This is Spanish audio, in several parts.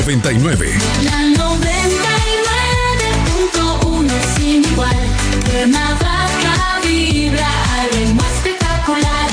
99. La 99.1 sin igual. Cuernavaca vibra al ritmo espectacular.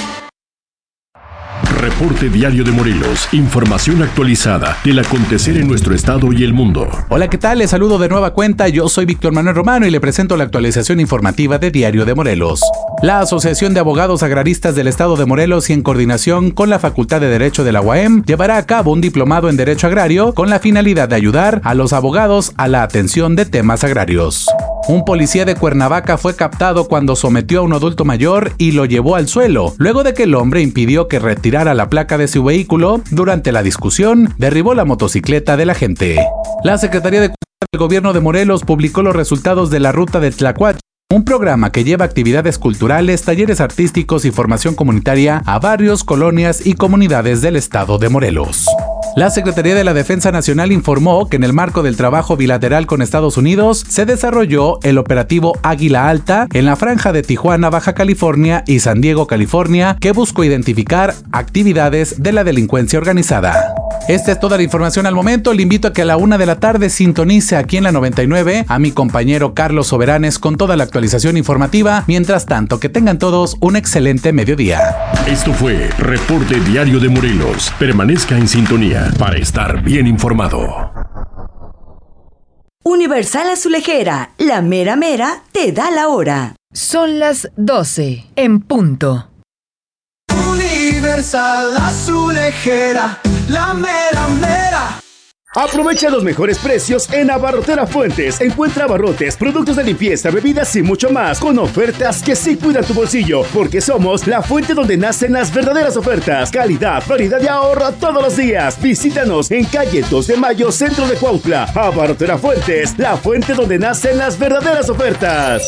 Reporte Diario de Morelos. Información actualizada del acontecer en nuestro estado y el mundo. Hola, ¿qué tal? Les saludo de nueva cuenta. Yo soy Víctor Manuel Romano y le presento la actualización informativa de Diario de Morelos. La Asociación de Abogados Agraristas del Estado de Morelos y en coordinación con la Facultad de Derecho de la UAM llevará a cabo un diplomado en Derecho Agrario con la finalidad de ayudar a los abogados a la atención de temas agrarios. Un policía de Cuernavaca fue captado cuando sometió a un adulto mayor y lo llevó al suelo, luego de que el hombre impidió que retirara la placa de su vehículo. Durante la discusión, derribó la motocicleta del agente. La Secretaría de Cultura del Gobierno de Morelos publicó los resultados de la Ruta de Tlacuache, un programa que lleva actividades culturales, talleres artísticos y formación comunitaria a barrios, colonias y comunidades del estado de Morelos. La Secretaría de la Defensa Nacional informó que en el marco del trabajo bilateral con Estados Unidos se desarrolló el operativo Águila Alta en la franja de Tijuana, Baja California y San Diego, California, que buscó identificar actividades de la delincuencia organizada. Esta es toda la información al momento. Le invito a que a la 1 de la tarde sintonice aquí en la 99 a mi compañero Carlos Soberanes con toda la actualización informativa. Mientras tanto, que tengan todos un excelente mediodía. Esto fue Reporte Diario de Morelos. Permanezca en sintonía para estar bien informado. Universal Azulejera, la mera mera te da la hora. Son las 12 en punto. Universal Azulejera, la mera mera. Aprovecha los mejores precios en Abarrotera Fuentes. Encuentra abarrotes, productos de limpieza, bebidas y mucho más, con ofertas que sí cuidan tu bolsillo, porque somos la fuente donde nacen las verdaderas ofertas. Calidad, variedad y ahorro todos los días. Visítanos en calle 2 de Mayo, centro de Cuautla. Abarrotera Fuentes, la fuente donde nacen las verdaderas ofertas.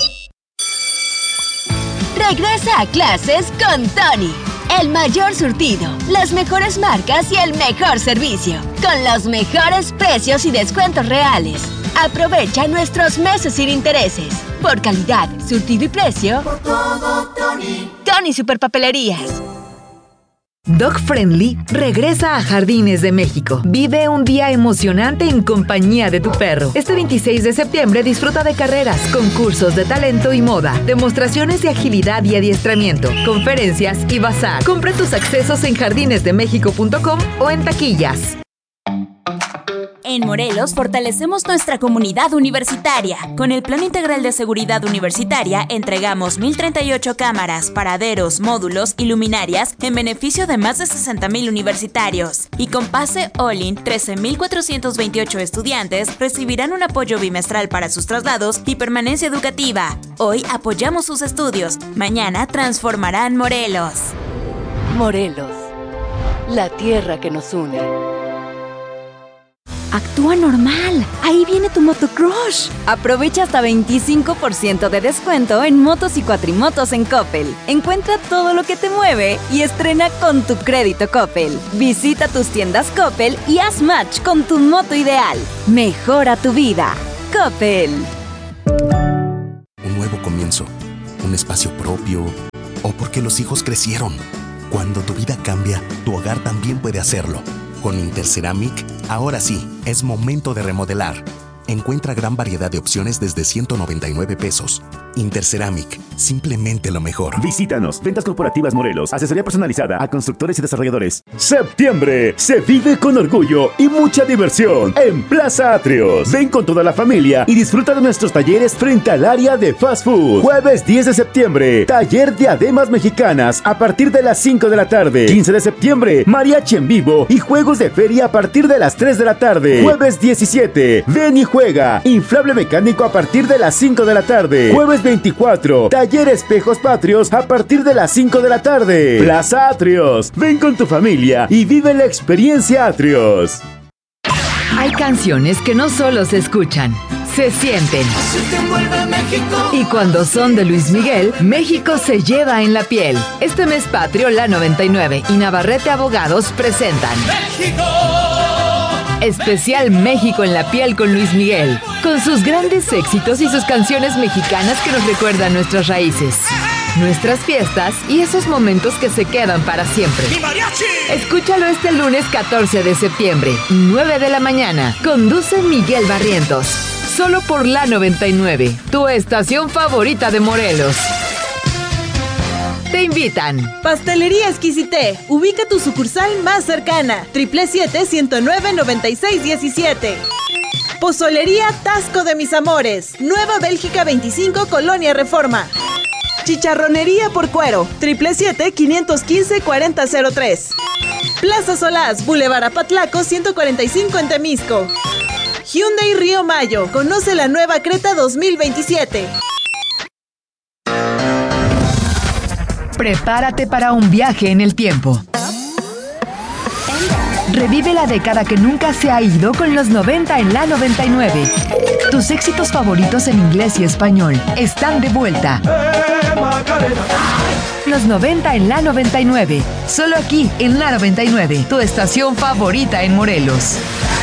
Regresa a clases con Tony. El mayor surtido, las mejores marcas y el mejor servicio, con los mejores precios y descuentos reales. Aprovecha nuestros meses sin intereses. Por calidad, surtido y precio, Por todo, Tony. Tony Superpapelerías. Dog Friendly regresa a Jardines de México. Vive un día emocionante en compañía de tu perro. Este 26 de septiembre disfruta de carreras, concursos de talento y moda, demostraciones de agilidad y adiestramiento, conferencias y bazar. Compra tus accesos en jardinesdemexico.com o en taquillas. En Morelos fortalecemos nuestra comunidad universitaria. Con el Plan Integral de Seguridad Universitaria entregamos 1,038 cámaras, paraderos, módulos y luminarias en beneficio de más de 60,000 universitarios. Y con pase All-in, 13,428 estudiantes recibirán un apoyo bimestral para sus traslados y permanencia educativa. Hoy apoyamos sus estudios. Mañana transformarán Morelos. Morelos, la tierra que nos une. Actúa normal. Ahí viene tu motocrush. Aprovecha hasta 25% de descuento en motos y cuatrimotos en Coppel. Encuentra todo lo que te mueve y estrena con tu crédito Coppel. Visita tus tiendas Coppel y haz match con tu moto ideal. Mejora tu vida. Coppel. Un nuevo comienzo, un espacio propio, o porque los hijos crecieron. Cuando tu vida cambia, tu hogar también puede hacerlo. Con Interceramic, ahora sí, es momento de remodelar. Encuentra gran variedad de opciones desde 199 pesos. Interceramic, simplemente lo mejor. Visítanos, Ventas Corporativas Morelos, asesoría personalizada a constructores y desarrolladores. Septiembre se vive con orgullo y mucha diversión en Plaza Atrios. Ven con toda la familia y disfruta de nuestros talleres frente al área de fast food. Jueves 10 de septiembre, taller de diademas mexicanas a partir de las 5 de la tarde. 15 de septiembre, mariachi en vivo y juegos de feria a partir de las 3 de la tarde. Jueves 17, ven y juega, inflable mecánico a partir de las 5 de la tarde. Jueves 24, taller espejos patrios a partir de las 5 de la tarde. Plaza Atrios, ven con tu familia y vive la experiencia Atrios. Hay canciones que no solo se escuchan, se sienten. Y cuando son de Luis Miguel, México se lleva en la piel. Este mes patrio, la 99 y Navarrete Abogados presentan ¡México! Especial México en la piel con Luis Miguel, con sus grandes éxitos y sus canciones mexicanas que nos recuerdan nuestras raíces. nuestras fiestas y esos momentos que se quedan para siempre. ¡Mi mariachi! Escúchalo este lunes 14 de septiembre, 9 de la mañana. Conduce Miguel Barrientos. Solo por la 99, tu estación favorita de Morelos. Te invitan. Pastelería Exquisité. Ubica tu sucursal más cercana. 777-109-9617. Pozolería Tasco de Mis Amores. Nueva Bélgica 25, Colonia Reforma. Chicharronería por Cuero. 777-515-4003. Plaza Solás, Boulevard Apatlaco 145 en Temisco. Hyundai Río Mayo. Conoce la nueva Creta 2027. Prepárate para un viaje en el tiempo. Revive la década que nunca se ha ido con los 90 en la 99. Tus éxitos favoritos en inglés y español están de vuelta. Los 90 en la 99. Solo aquí en la 99, tu estación favorita en Morelos.